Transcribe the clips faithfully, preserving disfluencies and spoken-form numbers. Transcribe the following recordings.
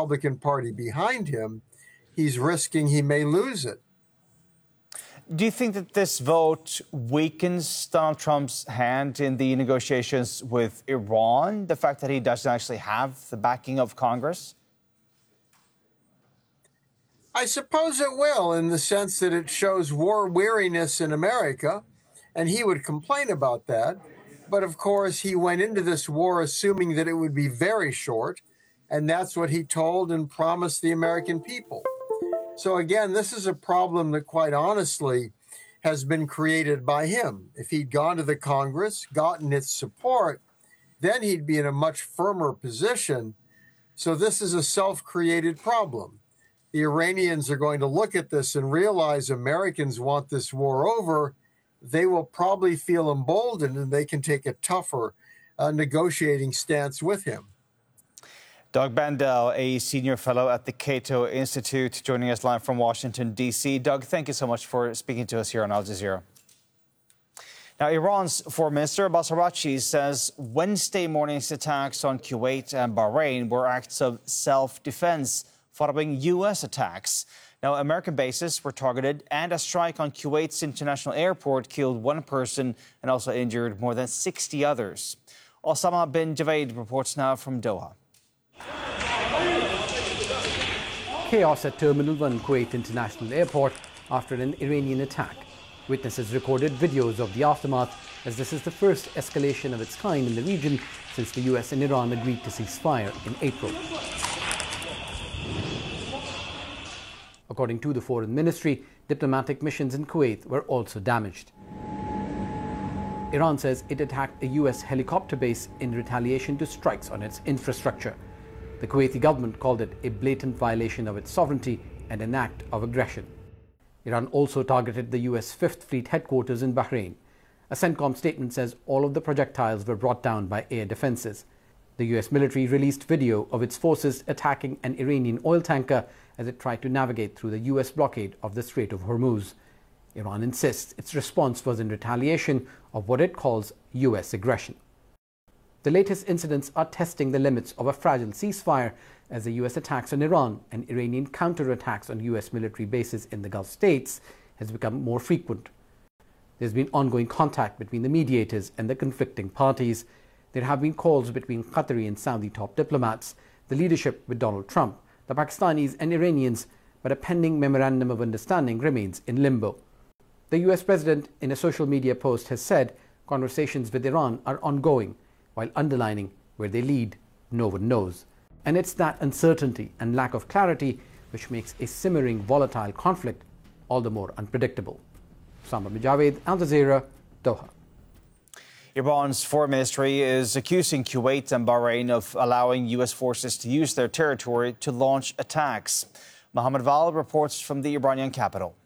Republican Party behind him, he's risking he may lose it. Do you think that this vote weakens Donald Trump's hand in the negotiations with Iran, the fact that he doesn't actually have the backing of Congress? I suppose it will, in the sense that it shows war weariness in America, and he would complain about that. But of course, he went into this war assuming that it would be very short, and that's what he told and promised the American people. So again, this is a problem that quite honestly has been created by him. If he'd gone to the Congress, gotten its support, then he'd be in a much firmer position. So this is a self-created problem. The Iranians are going to look at this and realize Americans want this war over. They will probably feel emboldened and they can take a tougher uh, negotiating stance with him. Doug Bandel, a senior fellow at the Cato Institute, joining us live from Washington, D C Doug, thank you so much for speaking to us here on Al Jazeera. Now, Iran's Foreign Minister Abbas Araghchi says Wednesday morning's attacks on Kuwait and Bahrain were acts of self-defense following U S attacks. Now, American bases were targeted, and a strike on Kuwait's international airport killed one person and also injured more than sixty others. Osama bin Javaid reports now from Doha. Chaos at Terminal one Kuwait International Airport after an Iranian attack. Witnesses recorded videos of the aftermath, as this is the first escalation of its kind in the region since the U S and Iran agreed to cease fire in April. According to the Foreign Ministry, diplomatic missions in Kuwait were also damaged. Iran says it attacked a U S helicopter base in retaliation to strikes on its infrastructure. The Kuwaiti government called it a blatant violation of its sovereignty and an act of aggression. Iran also targeted the U S Fifth Fleet headquarters in Bahrain. A CENTCOM statement says all of the projectiles were brought down by air defenses. The U S military released video of its forces attacking an Iranian oil tanker as it tried to navigate through the U S blockade of the Strait of Hormuz. Iran insists its response was in retaliation of what it calls U S aggression. The latest incidents are testing the limits of a fragile ceasefire as the U S attacks on Iran and Iranian counterattacks on U S military bases in the Gulf states has become more frequent. There's been ongoing contact between the mediators and the conflicting parties. There have been calls between Qatari and Saudi top diplomats, the leadership with Donald Trump, the Pakistanis and Iranians, but a pending memorandum of understanding remains in limbo. The U S president, in a social media post, has said conversations with Iran are ongoing, while underlining where they lead, no one knows. And it's that uncertainty and lack of clarity which makes a simmering, volatile conflict all the more unpredictable. Osama bin Javaid, Al Jazeera, Doha. Iran's foreign ministry is accusing Kuwait and Bahrain of allowing U S forces to use their territory to launch attacks. Mohammed Val reports from the Iranian capital.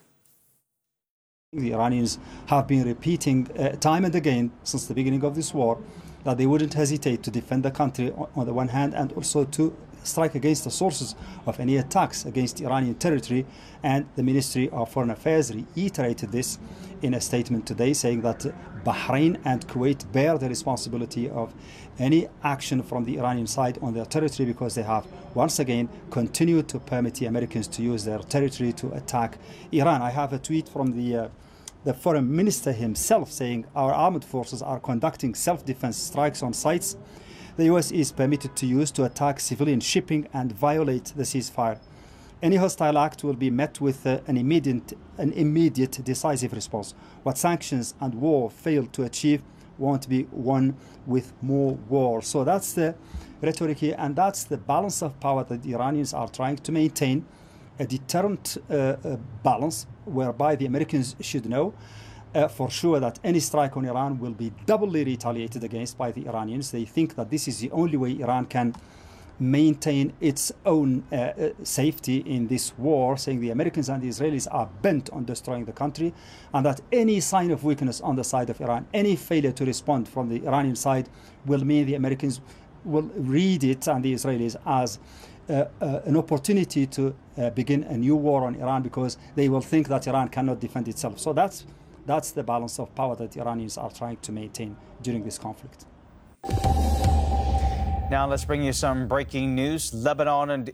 The Iranians have been repeating uh, time and again since the beginning of this war that they wouldn't hesitate to defend the country on the one hand and also to strike against the sources of any attacks against Iranian territory. And the Ministry of Foreign Affairs reiterated this in a statement today, saying that Bahrain and Kuwait bear the responsibility of any action from the Iranian side on their territory because they have once again continued to permit the Americans to use their territory to attack Iran. I have a tweet from the uh, the foreign minister himself saying our armed forces are conducting self-defense strikes on sites the U S is permitted to use to attack civilian shipping and violate the ceasefire. Any hostile act will be met with uh, an immediate, an immediate decisive response. What sanctions and war fail to achieve won't be won with more war. So that's the rhetoric here, and that's the balance of power that the Iranians are trying to maintain, a deterrent uh, uh, balance whereby the Americans should know uh, for sure that any strike on Iran will be doubly retaliated against by the Iranians. They think that this is the only way Iran can maintain its own uh, uh, safety in this war, saying the Americans and the Israelis are bent on destroying the country, and that any sign of weakness on the side of Iran, any failure to respond from the Iranian side, will mean the Americans will read it and the Israelis as Uh, uh, an opportunity to uh, begin a new war on Iran, because they will think that Iran cannot defend itself. So that's that's the balance of power that the Iranians are trying to maintain during this conflict. Now let's bring you some breaking news. Lebanon and